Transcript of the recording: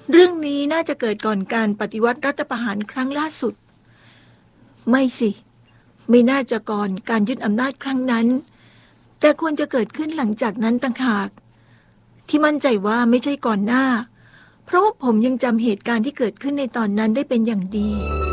เรื่องนี้น่าจะเกิดก่อนการปฏิวัติรัฐประหารครั้งล่าสุดไม่สิไม่น่าจะก่อนการยึดอำนาจครั้งนั้นแต่ควรจะเกิดขึ้นหลังจากนั้นต่างหากที่มั่นใจว่าไม่ใช่ก่อนหน้าเพราะว่าผมยังจำเหตุการณ์ที่เกิดขึ้นในตอนนั้นได้เป็นอย่างดี